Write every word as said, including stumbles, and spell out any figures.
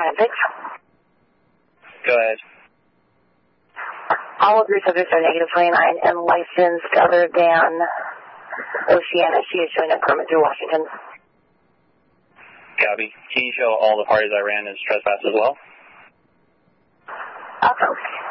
ahead, thanks. Go ahead. All of your subjects are negative twenty-nine and licensed other than Oceana. She is showing a permit through Washington. Copy. Can you show all the parties I ran as trespass as well? Awesome.